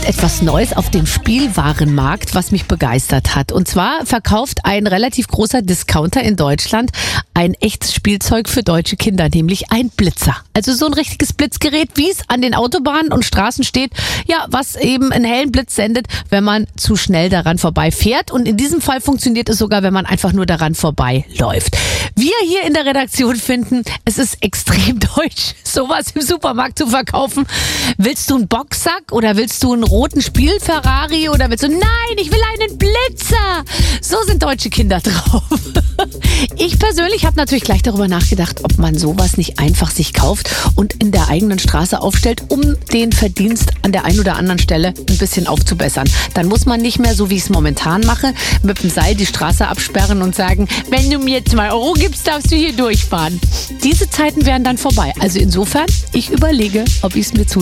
etwas Neues auf dem Spielwarenmarkt, was mich begeistert hat. Und zwar verkauft ein relativ großer Discounter in Deutschland ein echtes Spielzeug für deutsche Kinder, nämlich ein Blitzer. Also so ein richtiges Blitzgerät, wie es an den Autobahnen und Straßen steht, ja, was eben einen hellen Blitz sendet, wenn man zu schnell daran vorbeifährt. Und in diesem Fall funktioniert es sogar, wenn man einfach nur daran vorbeiläuft. Wir hier in der Redaktion finden, es ist extrem deutsch, sowas im Supermarkt zu verkaufen. Willst du einen Boxsack oder willst du einen roten Spiel-Ferrari oder willst du, nein, ich will einen Blitzer. So sind deutsche Kinder drauf. Ich persönlich habe natürlich gleich darüber nachgedacht, ob man sowas nicht einfach sich kauft und in der eigenen Straße aufstellt, um den Verdienst an der einen oder anderen Stelle ein bisschen aufzubessern. Dann muss man nicht mehr, so wie ich es momentan mache, mit dem Seil die Straße absperren und sagen, wenn du mir 2 Euro gibst, darfst du hier durchfahren. Diese Zeiten wären dann vorbei. Also insofern, ich überlege, ob ich es mir